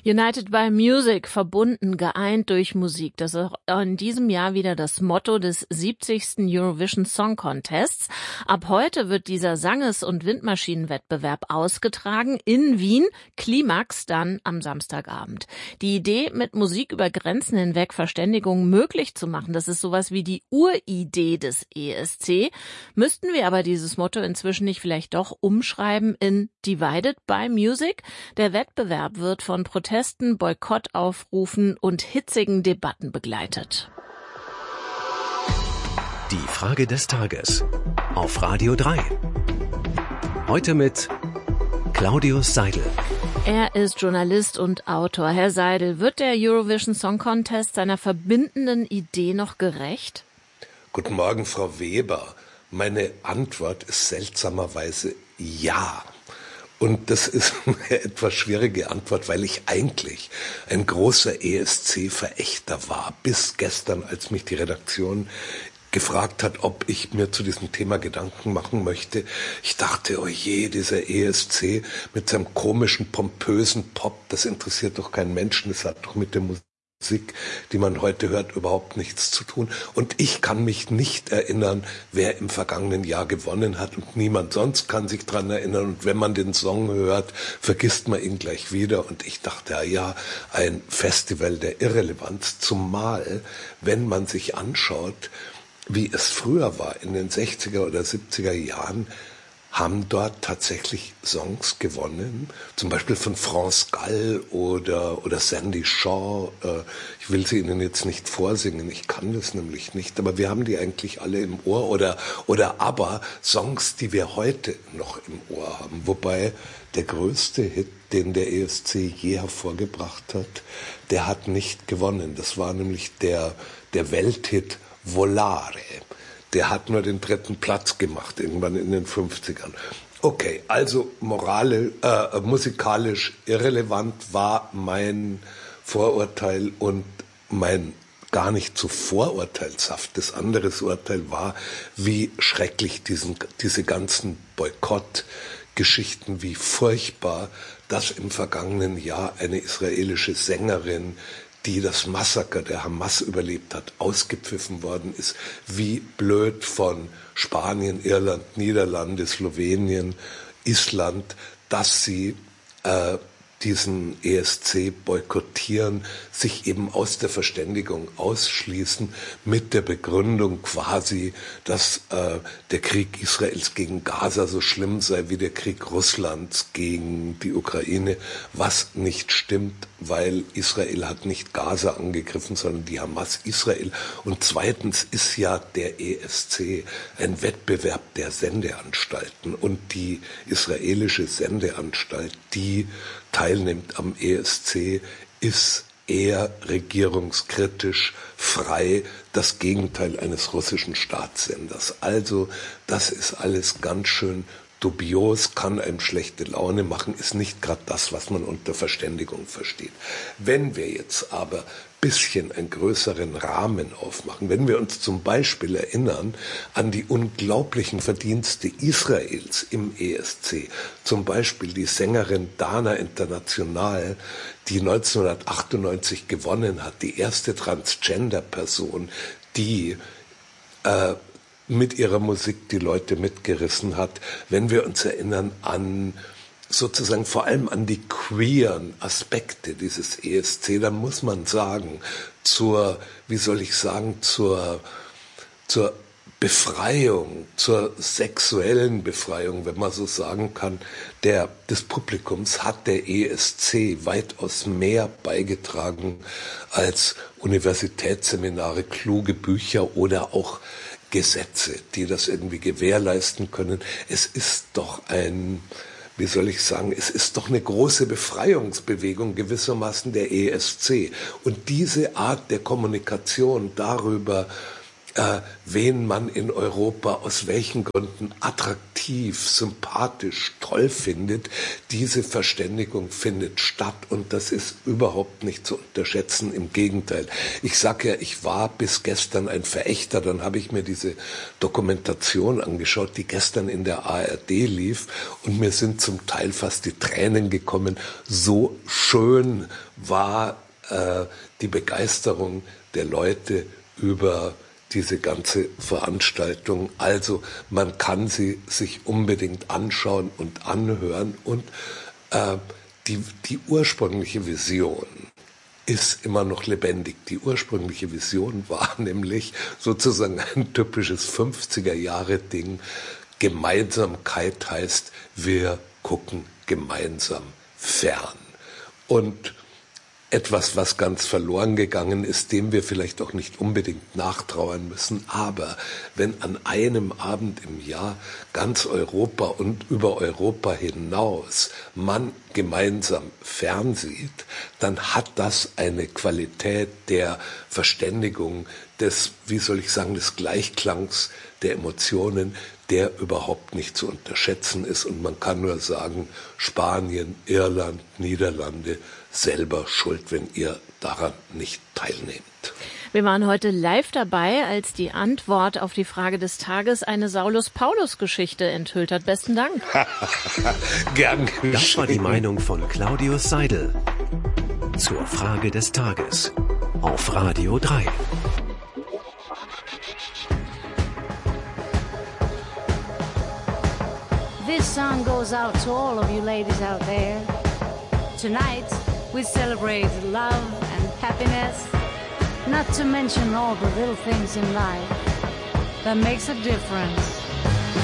United by Music, verbunden, geeint durch Musik. Das ist auch in diesem Jahr wieder das Motto des 70. Eurovision Song Contests. Ab heute wird dieser Sanges- und Windmaschinenwettbewerb ausgetragen in Wien, Klimax dann am Samstagabend. Die Idee, mit Musik über Grenzen hinweg Verständigung möglich zu machen, das ist sowas wie die Uridee des ESC. Müssten wir aber dieses Motto inzwischen nicht vielleicht doch umschreiben in Divided by Music? Der Wettbewerb wird von Protesten, Boykottaufrufen und hitzigen Debatten begleitet. Die Frage des Tages auf Radio 3. Heute mit Claudius Seidel. Er ist Journalist und Autor. Herr Seidel, wird der Eurovision Song Contest seiner verbindenden Idee noch gerecht? Guten Morgen, Frau Weber. Meine Antwort ist seltsamerweise ja. Und das ist eine etwas schwierige Antwort, weil ich eigentlich ein großer ESC-Verächter war. Bis gestern, als mich die Redaktion gefragt hat, ob ich mir zu diesem Thema Gedanken machen möchte. Ich dachte, oh je, dieser ESC mit seinem komischen, pompösen Pop, das interessiert doch keinen Menschen, das hat doch mit der Musik, die man heute hört, überhaupt nichts zu tun. Und ich kann mich nicht erinnern, wer im vergangenen Jahr gewonnen hat, und niemand sonst kann sich dran erinnern. Und wenn man den Song hört, vergisst man ihn gleich wieder. Und ich dachte, ja, ein Festival der Irrelevanz, zumal wenn man sich anschaut, wie es früher war, in den 60er oder 70er Jahren, haben dort tatsächlich Songs gewonnen, zum Beispiel von France Gall oder Sandy Shaw. Ich will sie Ihnen jetzt nicht vorsingen, ich kann das nämlich nicht, aber wir haben die eigentlich alle im Ohr, oder aber Songs, die wir heute noch im Ohr haben. Wobei der größte Hit, den der ESC je hervorgebracht hat, der hat nicht gewonnen. Das war nämlich der Welthit Volare. Der hat nur den 3. Platz gemacht, irgendwann in den 50ern. Okay, also musikalisch irrelevant war mein Vorurteil, und mein gar nicht so vorurteilshaftes anderes Urteil war, wie schrecklich diese ganzen Boykottgeschichten, wie furchtbar, dass im vergangenen Jahr eine israelische Sängerin, die das Massaker der Hamas überlebt hat, ausgepfiffen worden ist, wie blöd von Spanien, Irland, Niederlande, Slowenien, Island, dass sie diesen ESC boykottieren, sich eben aus der Verständigung ausschließen, mit der Begründung quasi, dass der Krieg Israels gegen Gaza so schlimm sei wie der Krieg Russlands gegen die Ukraine, was nicht stimmt, weil Israel hat nicht Gaza angegriffen, sondern die Hamas Israel. Und zweitens ist ja der ESC ein Wettbewerb der Sendeanstalten, und die israelische Sendeanstalt, die teilnimmt am ESC, ist eher regierungskritisch, frei, das Gegenteil eines russischen Staatssenders. Also das ist alles ganz schön dubios, kann einem schlechte Laune machen, ist nicht gerade das, was man unter Verständigung versteht. Wenn wir jetzt aber bisschen einen größeren Rahmen aufmachen, wenn wir uns zum Beispiel erinnern an die unglaublichen Verdienste Israels im ESC, zum Beispiel die Sängerin Dana International, die 1998 gewonnen hat, die erste Transgender-Person, die mit ihrer Musik die Leute mitgerissen hat. Wenn wir uns erinnern an sozusagen vor allem an die queeren Aspekte dieses ESC, dann muss man sagen, zur Befreiung, zur sexuellen Befreiung, wenn man so sagen kann, des Publikums hat der ESC weitaus mehr beigetragen als Universitätsseminare, kluge Bücher oder auch Gesetze, die das irgendwie gewährleisten können. Es ist doch es ist doch eine große Befreiungsbewegung gewissermaßen der ESC. Und diese Art der Kommunikation darüber, wen man in Europa aus welchen Gründen attraktiv, sympathisch, toll findet. Diese Verständigung findet statt und das ist überhaupt nicht zu unterschätzen. Im Gegenteil. Ich sage ja, ich war bis gestern ein Verächter. Dann habe ich mir diese Dokumentation angeschaut, die gestern in der ARD lief und mir sind zum Teil fast die Tränen gekommen. So schön war die Begeisterung der Leute über diese ganze Veranstaltung. Also man kann sie sich unbedingt anschauen und anhören und die ursprüngliche Vision ist immer noch lebendig. Die ursprüngliche Vision war nämlich sozusagen ein typisches 50er-Jahre-Ding. Gemeinsamkeit heißt, wir gucken gemeinsam fern. Und etwas, was ganz verloren gegangen ist, dem wir vielleicht auch nicht unbedingt nachtrauern müssen. Aber wenn an einem Abend im Jahr ganz Europa und über Europa hinaus man gemeinsam fernsieht, dann hat das eine Qualität der Verständigung, des, wie soll ich sagen, des Gleichklangs der Emotionen, der überhaupt nicht zu unterschätzen ist. Und man kann nur sagen, Spanien, Irland, Niederlande, selber schuld, wenn ihr daran nicht teilnehmt. Wir waren heute live dabei, als die Antwort auf die Frage des Tages eine Saulus-Paulus-Geschichte enthüllt hat. Besten Dank. Gern geschehen. Das war die Meinung von Claudius Seidel zur Frage des Tages auf Radio 3. This song goes out to all of you ladies out there. Tonight, we celebrate love and happiness, not to mention all the little things in life that makes a difference.